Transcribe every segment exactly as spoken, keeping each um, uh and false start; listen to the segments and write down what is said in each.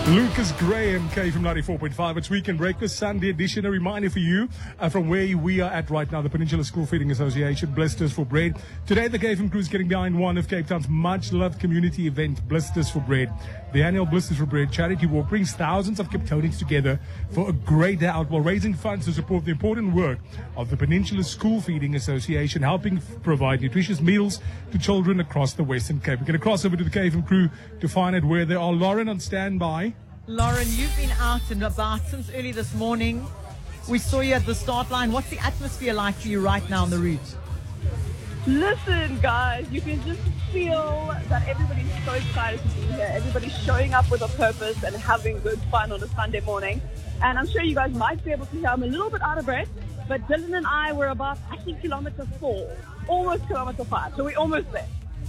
Lucas Graham, K from ninety-four point five. It's Weekend Breakfast, Sunday edition. A reminder for you uh, from where we are at right now, the Peninsula School Feeding Association, Blisters for Bread. Today, the K F M crew is getting behind one of Cape Town's much-loved community event, Blisters for Bread. The annual Blisters for Bread charity walk brings thousands of Cape Townians together for a great day out while raising funds to support the important work of the Peninsula School Feeding Association, helping f- provide nutritious meals to children across the Western Cape. We're going to cross over to the K F M crew to find out where they are. Lauren on standby. Lauren, you've been out and about since early this morning. We saw you at the start line. What's the atmosphere like for you right now on the route? Listen, guys, you can just feel that everybody's so excited to be here. Everybody's showing up with a purpose and having good fun on a Sunday morning. And I'm sure you guys might be able to hear I'm a little bit out of breath, but Dylan and I were about, I think, kilometer four, almost kilometer five. So we're almost there.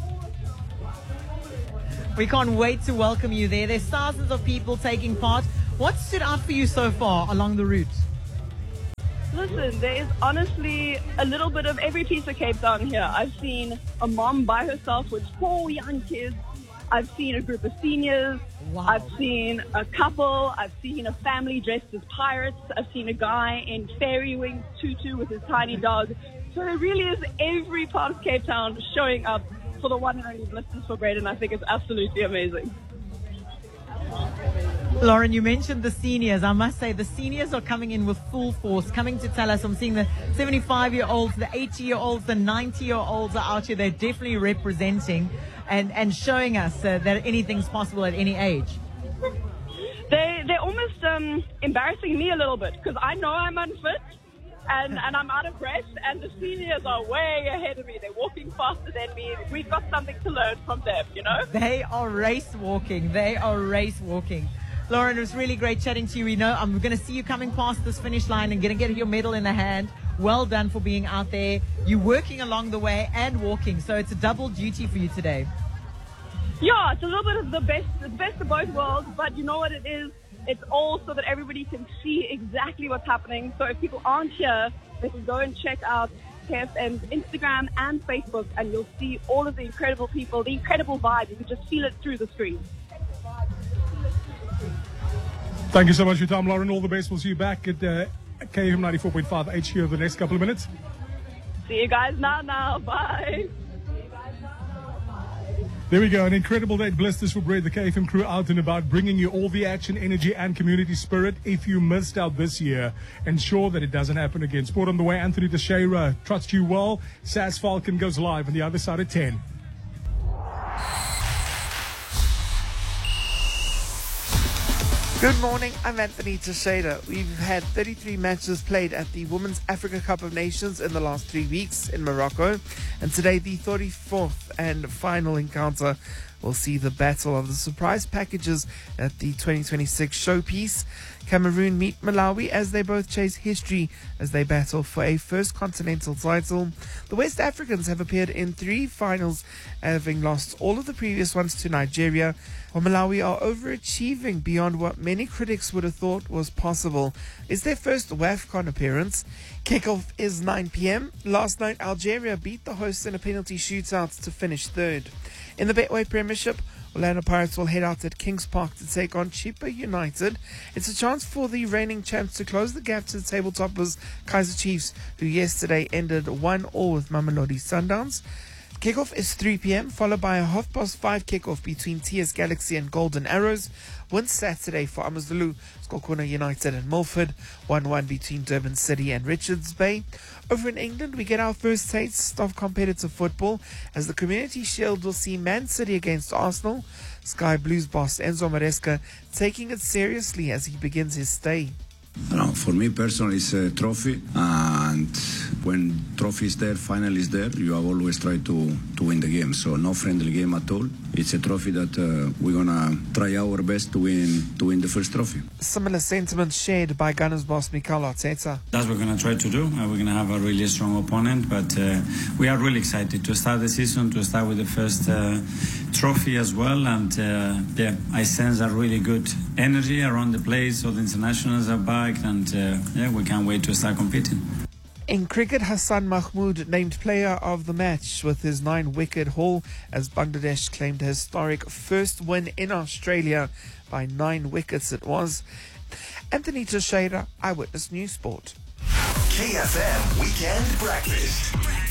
We can't wait to welcome you there. There's thousands of people taking part. What stood out for you so far along the route? Listen, there is honestly a little bit of every piece of Cape Town here. I've seen a mom by herself with four young kids. I've seen a group of seniors. Wow. I've seen a couple. I've seen a family dressed as pirates. I've seen a guy in fairy wings tutu with his tiny dog. So there really is every part of Cape Town showing up for the one and only Blisters for Bread, and I think it's absolutely amazing. Lauren, you mentioned the seniors. I must say the seniors are coming in with full force, coming to tell us. I'm seeing the seventy-five-year-olds, the eighty-year-olds, the ninety-year-olds are out here. They're definitely representing and, and showing us uh, that anything's possible at any age. They, they're almost um, embarrassing me a little bit because I know I'm unfit. And, and I'm out of breath, and the seniors are way ahead of me. They're walking faster than me. We've got something to learn from them, you know? They are race walking. They are race walking. Lauren, it was really great chatting to you. We know I'm going to see you coming past this finish line and going to get your medal in the hand. Well done for being out there. You're working along the way and walking, so it's a double duty for you today. Yeah, it's a little bit of the best, the best of both worlds, but you know what it is? It's all so that everybody can see exactly what's happening. So if people aren't here, they can go and check out K F M's Instagram and Facebook, and you'll see all of the incredible people, the incredible vibe. You can just feel it through the screen. Thank you so much for your time, Lauren. All the best. We'll see you back at uh, K F M ninety-four point five H Q over the next couple of minutes. See you guys now, now. Bye. There we go, an incredible day at Blisters for Bread. The K F M crew out and about, bringing you all the action, energy, and community spirit. If you missed out this year, ensure that it doesn't happen again. Sport on the way, Anthony Teixeira, trust you well. Saz Falcon goes live on the other side at ten. Good morning, I'm Anthony Teixeira. We've had thirty-three matches played at the Women's Africa Cup of Nations in the last three weeks in Morocco. And today, the thirty-fourth and final encounter will see the battle of the surprise packages at the twenty twenty-six showpiece. Cameroon meet Malawi as they both chase history as they battle for a first continental title. The West Africans have appeared in three finals, having lost all of the previous ones to Nigeria, while Malawi are overachieving beyond what many critics would have thought was possible. It's their first WAFCON appearance. Kickoff is nine p.m. Last night, Algeria beat the hosts in a penalty shootout to finish third. In the Betway Premiership, Orlando Pirates will head out at Kings Park to take on Chippa United. It's a chance for the reigning champs to close the gap to the table toppers Kaizer Chiefs, who yesterday ended one all with Mamelodi Sundowns. Kickoff is three p.m, followed by a half past five kickoff between T S Galaxy and Golden Arrows. One Saturday for Amazulu, Skokona United and Milford. one one between Durban City and Richards Bay. Over in England, we get our first taste of competitive football as the Community Shield will see Man City against Arsenal. Sky Blues boss Enzo Maresca taking it seriously as he begins his stay. No, for me personally, it's a trophy, and when trophy is there, final is there, you have always tried to, to win the game. So no friendly game at all. It's a trophy that uh, we're gonna try our best to win to win the first trophy. Similar sentiments shared by Gunners boss Mikel Arteta. That's what we're gonna try to do. Uh, we're gonna have a really strong opponent, but uh, we are really excited to start the season, to start with the first uh, trophy as well. And uh, yeah, I sense a really good energy around the place. So the internationals are back, and uh, yeah, we can't wait to start competing. In cricket, Hassan Mahmood named player of the match with his nine-wicket haul as Bangladesh claimed a historic first win in Australia by nine wickets it was. Anthony Teixeira, Eyewitness News Sport. K F M Weekend Breakfast.